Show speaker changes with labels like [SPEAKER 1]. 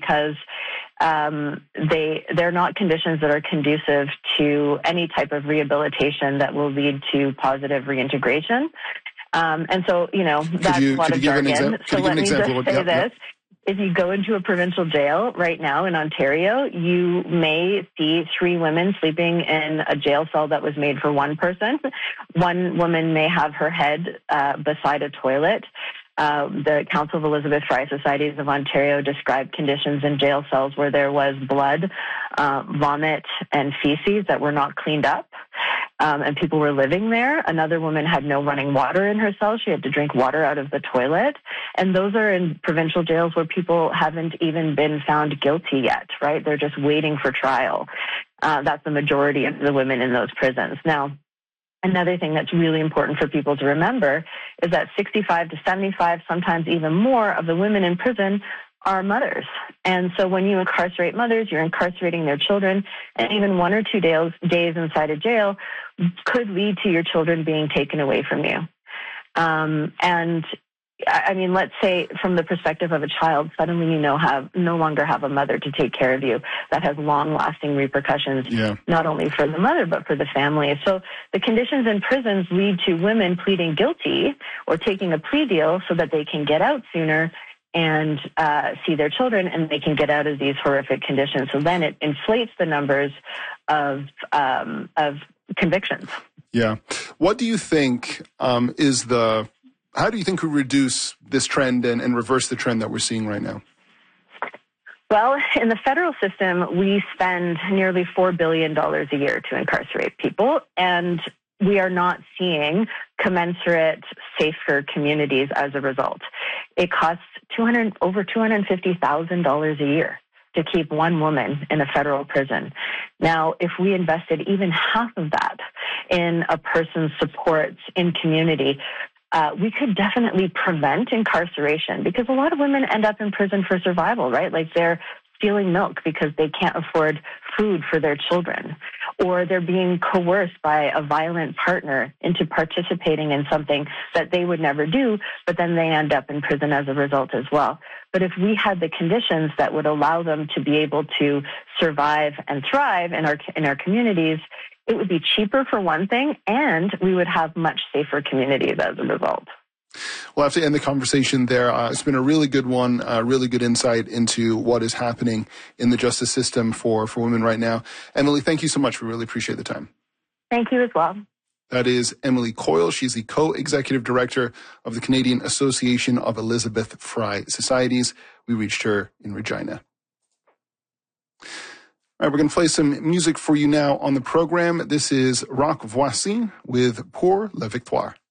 [SPEAKER 1] because they're not conditions that are conducive to any type of rehabilitation that will lead to positive reintegration. And so, that's a lot of jargon. So let me just say this. If you go into a provincial jail right now in Ontario, you may see 3 women sleeping in a jail cell that was made for one person. One woman may have her head beside a toilet. The Council of Elizabeth Fry Societies of Ontario described conditions in jail cells where there was blood, vomit, and feces that were not cleaned up, and people were living there. Another woman had no running water in her cell. She had to drink water out of the toilet. And those are in provincial jails where people haven't even been found guilty yet, right? They're just waiting for trial. That's the majority of the women in those prisons. Now, another thing that's really important for people to remember is that 65 to 75, sometimes even more, of the women in prison are mothers. And so when you incarcerate mothers, you're incarcerating their children, and even 1 or 2 days inside a jail could lead to your children being taken away from you. And I mean, let's say from the perspective of a child, suddenly you no longer have a mother to take care of you. That has long-lasting repercussions, not only for the mother, but for the family. So the conditions in prisons lead to women pleading guilty or taking a plea deal so that they can get out sooner and see their children, and they can get out of these horrific conditions. So then it inflates the numbers of convictions.
[SPEAKER 2] Yeah. What do you think how do you think we reduce this trend and reverse the trend that we're seeing right now?
[SPEAKER 1] Well, in the federal system, we spend nearly $4 billion a year to incarcerate people, and we are not seeing commensurate, safer communities as a result. It costs over $250,000 a year to keep one woman in a federal prison. Now, if we invested even half of that in a person's supports in community, we could definitely prevent incarceration, because a lot of women end up in prison for survival, right? Like they're stealing milk because they can't afford food for their children, or they're being coerced by a violent partner into participating in something that they would never do, but then they end up in prison as a result as well. But if we had the conditions that would allow them to be able to survive and thrive in our communities, it would be cheaper for one thing, and we would have much safer communities as a result.
[SPEAKER 2] We'll have to end the conversation there. It's been a really good one, really good insight into what is happening in the justice system for women right now. Emily, thank you so much. We really appreciate the time.
[SPEAKER 1] Thank you as well.
[SPEAKER 2] That is Emily Coyle. She's the co-executive director of the Canadian Association of Elizabeth Fry Societies. We reached her in Regina. All right, we're going to play some music for you now on the program. This is Rock Voisin with Pour la Victoire.